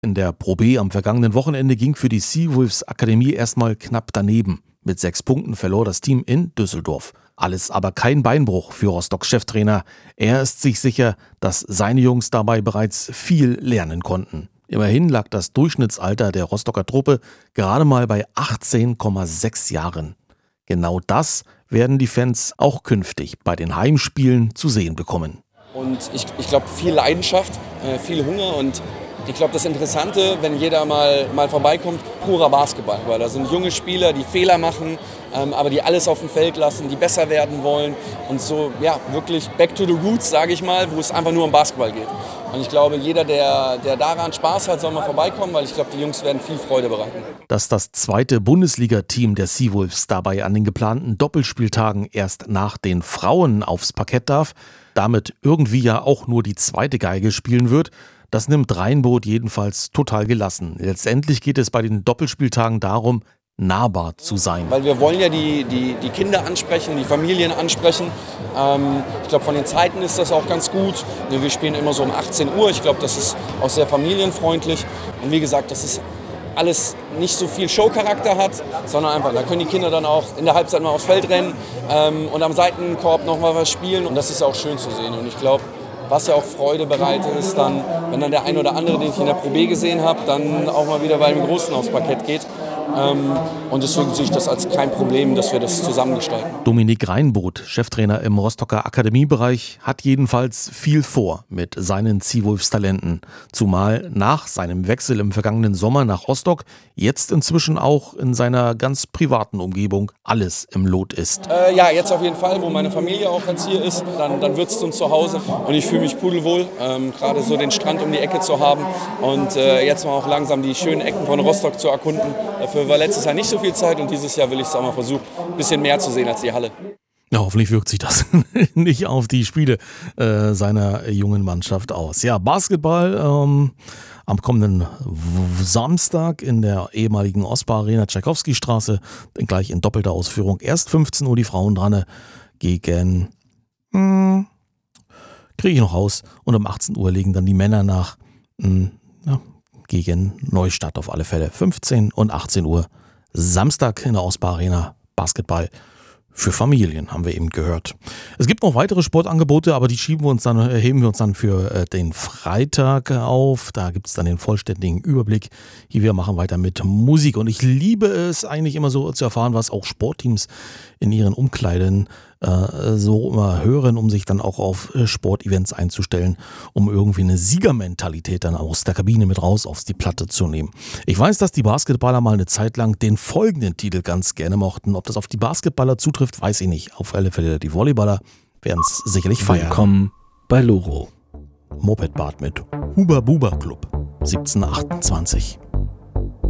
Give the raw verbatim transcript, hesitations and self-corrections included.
In der Pro B am vergangenen Wochenende ging für die Seawolves Akademie erstmal knapp daneben. Mit sechs Punkten verlor das Team in Düsseldorf. Alles aber kein Beinbruch für Rostocks Cheftrainer. Er ist sich sicher, dass seine Jungs dabei bereits viel lernen konnten. Immerhin lag das Durchschnittsalter der Rostocker Truppe gerade mal bei achtzehn Komma sechs Jahren. Genau das werden die Fans auch künftig bei den Heimspielen zu sehen bekommen. Und ich, ich glaube, viel Leidenschaft, äh, viel Hunger und ich glaube, das Interessante, wenn jeder mal, mal vorbeikommt, purer Basketball. Weil da sind junge Spieler, die Fehler machen, ähm, aber die alles auf dem Feld lassen, die besser werden wollen. Und so, ja, wirklich back to the roots, sage ich mal, wo es einfach nur um Basketball geht. Und ich glaube, jeder, der, der daran Spaß hat, soll mal vorbeikommen, weil ich glaube, die Jungs werden viel Freude bereiten. Dass das zweite Bundesliga-Team der Seawolves dabei an den geplanten Doppelspieltagen erst nach den Frauen aufs Parkett darf, damit irgendwie ja auch nur die zweite Geige spielen wird, das nimmt Reinboth jedenfalls total gelassen. Letztendlich geht es bei den Doppelspieltagen darum, nahbar zu sein. Weil wir wollen ja die, die, die Kinder ansprechen, die Familien ansprechen. Ähm, ich glaube, von den Zeiten ist das auch ganz gut. Wir spielen immer so um achtzehn Uhr. Ich glaube, das ist auch sehr familienfreundlich. Und wie gesagt, das ist alles nicht so viel Showcharakter hat, sondern einfach, da können die Kinder dann auch in der Halbzeit mal aufs Feld rennen ähm, und am Seitenkorb noch mal was spielen. Und das ist auch schön zu sehen. Und ich glaube, was ja auch Freude bereitet ist, dann, wenn dann der ein oder andere, den ich in der Pro B gesehen habe, dann auch mal wieder bei dem Großen aufs Parkett geht. Ähm, und deswegen sehe ich das als kein Problem, dass wir das zusammen gestalten. Dominik Reinboth, Cheftrainer im Rostocker Akademiebereich, hat jedenfalls viel vor mit seinen Seawolves-Talenten. Zumal nach seinem Wechsel im vergangenen Sommer nach Rostock jetzt inzwischen auch in seiner ganz privaten Umgebung alles im Lot ist. Äh, ja, jetzt auf jeden Fall, wo meine Familie auch jetzt hier ist, dann, dann wird es uns zu Hause und ich fühle mich pudelwohl, ähm, gerade so den Strand um die Ecke zu haben und äh, jetzt mal auch langsam die schönen Ecken von Rostock zu erkunden. Dafür war letztes Jahr nicht so viel Zeit und dieses Jahr will ich es auch mal versuchen, ein bisschen mehr zu sehen als die Halle. Ja, hoffentlich wirkt sich das nicht auf die Spiele äh, seiner jungen Mannschaft aus. Ja, Basketball ähm, am kommenden Samstag in der ehemaligen Osbar Arena Tschaikowski-Straße, gleich in doppelter Ausführung. Erst fünfzehn Uhr die Frauen dran gegen, hm, kriege ich noch raus, und um achtzehn Uhr legen dann die Männer nach, hm, ja, gegen Neustadt auf alle Fälle. fünfzehn und achtzehn Uhr Samstag in der Osbar Arena Basketball. Für Familien, haben wir eben gehört. Es gibt noch weitere Sportangebote, aber die schieben wir uns dann, heben wir uns dann für den Freitag auf. Da gibt es dann den vollständigen Überblick. Hier, wir machen weiter mit Musik. Und ich liebe es eigentlich immer so zu erfahren, was auch Sportteams in ihren Umkleiden äh, so immer hören, um sich dann auch auf Sportevents einzustellen, um irgendwie eine Siegermentalität dann aus der Kabine mit raus auf die Platte zu nehmen. Ich weiß, dass die Basketballer mal eine Zeit lang den folgenden Titel ganz gerne mochten. Ob das auf die Basketballer zutrifft, weiß ich nicht. Auf alle Fälle die Volleyballer werden es sicherlich feiern. Willkommen bei Loro. Mopedbad mit Huba Buba Club siebzehn achtundzwanzig.